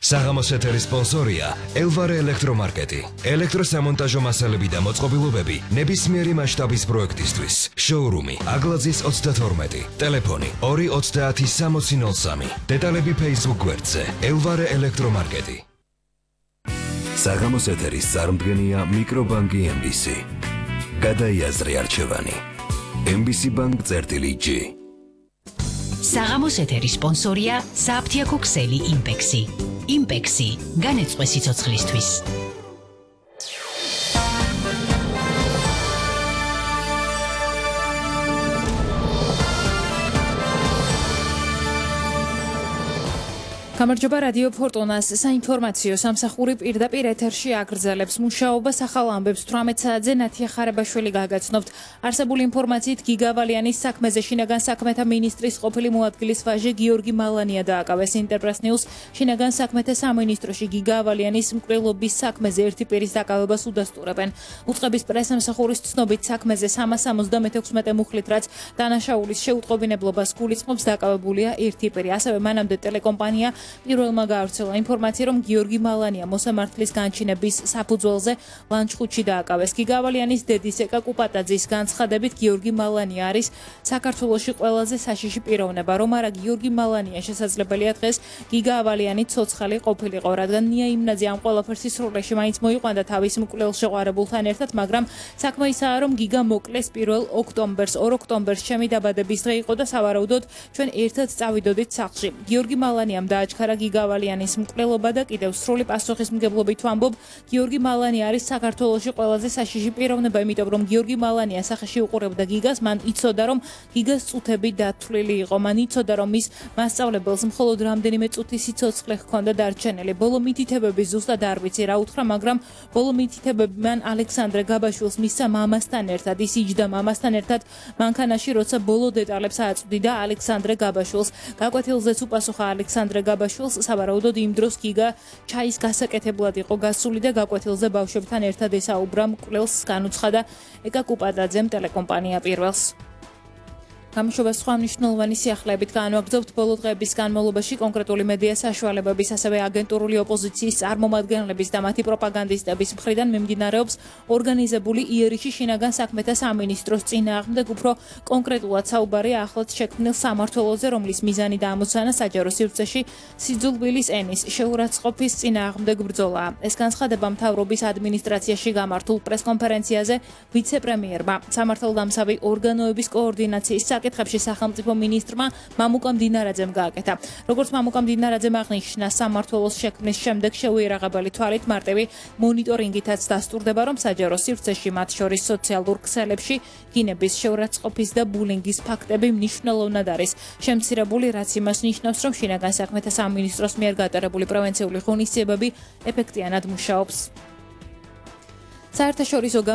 საღამოს ეთერის სპონსორია ელვარე ელექტრომარკეტი. ელექტროსამონტაჟო მასალები და მოწყობილობები ნებისმიერი მასშტაბის პროექტისთვის. შოურუმი აგლაძის 32. ტელეფონი 2306003. დეტალები Facebook გვერდზე ელვარე ელექტრომარკეტი. საღამოს ეთერის წარმდგენია მიკრობანკი MBC. გადაიაზრე არჩევანი. MBC Bank-G. საღამოს ეთერის სპონსორია საფთიაქო ქსელი იმპექსი. იმპექსი განეწყვე სიცოცხლისთვის. გამარჯობა რადიო ფორტუნას საინფორმაციო სამსახური პირდაპირ ეთერში აგრძელებს მუშაობას ახალ ამბებს 18 საათზე ნათია ხარებაშვილი გაგაცნობთ. არსებული ინფორმაციით გიგავალიანის საქმეზე შინაგან საქმეთა მინისტრის ყოფილი მოადგილის ვაჟი გიორგი მალანია დააკავეს ინტერპრეს ნიუს. შინაგან საქმეთა სამინისტროში გიგავალიანის მკვლელობის საქმეზე ერთი პირის დაკავებას უდასტურებენ. უწყების პრესამსახურის ცნობით საქმეზე 376 მუხლით, რაც დანაშაულის შეუტყობინებლობას გულისხმობს, დაკავებულია ერთი პირი. ასევე მანამდე ტელეკომპანია პირველმა გაავრცელა ინფორმაცია, რომ გიორგი მალანია მოსამართლის განჩინების საფუძველზე ლანჩხუთში დააკავეს. გიგავალიანის დედის ეკა კუპატაძის განცხადებით გიორგი მალანია არის საქართველოში ყველაზე საშიში პიროვნება. რომ არა გიორგი მალანია შესაძლებელია დღეს გიგავალიანი ცოცხალი ყოფილიყო, რადგან ნია იმნაძე ამ ყველაფერს სრულეში მაინც მოიყვანდა თავის მკვლელ შეყვარებულთან ერთად, მაგრამ საქმე ისაა, რომ გიგა მოკლეს 1 ოქტომბერს, 2 ოქტომბერს ჩემი დაბადების დღე იყო და სავარაუდოდ ჩვენ ერთად წავიდოდით სახლში. გიორგი მალანიამ დააჩქარა გიგავალიანის მკვლელობა და კიდევ სრული პასუხისმგებლობით ვამბობ, გიორგი მალანია არის საქართველოში ყველაზე საშიში პიროვნება, იმიტომ რომ გიორგი მალანია სახეში უყურებდა გიგას, მან იცოდა, რომ გიგას წუთები დათვლილი იყო, მან იცოდა, რომ მის მასწავლებელს მხოლოდ რამდენიმე წუთი სიცოცხლე ჰქონდა დარჩენილი. ბოლო მითითებები ზუსტად არ ვიცი რა უთხრა, მაგრამ ბოლო მითითებები მან ალექსანდრე გაბაშვილს მისცა მამასთან ერთად, ის იჯდა მამასთან ერთად მანქანაში, როცა ბოლო დეტალებს ააწვდიდა ალექსანდრე გაბაშვილს. გაკვეთილზეც უპასუხა ალექსანდრე გაბაშვილს, სავარაუდოდ იმ დროს გიგა ჩაის გასაკეთებლად იყო გასული და გაკვეთილზე ბავშვებთან ერთად ესაუბრა მკვლელს, განუცხადა ეკა კუპატაძემ ტელეკომპანია პირველს. გამშვება სხვა მნიშვნელოვანი სიახლეებით განვაგრძობთ ბოლო დღეების განმავლობაში კონკრეტული მედია საშუალებების, ასევე აგენტურული ოპოზიციის წარმომადგენლების და მათი პროპაგანდისტების მხრიდან მიმდინარეობს ორგანიზებული იერიში შინაგან საქმეთა სამინისტროს წინააღმდეგ, უფრო კონკრეტულად საუბარია ახლად შექმნილ სამმართველოზე, რომლის მიზანი და ამოცანა საჯარო სივრცეში სიძულვილის ენის შეურაცხყოფის წინააღმდეგ ბრძოლაა. ეს განცხადება მთავრობის ადმინისტრაციაში გამართულ პრესკონფერენციაზე ვიცე-პრემიერმა, სამართალდამცავი ორგანოების კოორდინაციის საკითხებში სახელმწიფო მინისტრმა მამუკა მდინარაძემ გააკეთა. როგორც მამუკა მდინარაძემ აღნიშნა, სამმართველოს შექმნის შემდეგ შეუიარაღებელი თვალით მარტივი მონიტორინგითაც დასტურდება, რომ საჯარო სივრცეში, მათ შორის სოციალურ ქსელებში, გინების შეურაცხყოფის და ბულინგის ფაქტები მნიშვნელოვნად არის შემცირებული, რაც იმას ნიშნავს, რომ შინაგან საქმეთა სამინისტროს მიერ გატარებული პრევენციული ღონისძიებები ეფექტიანად მუშაობს. საერთაშორისო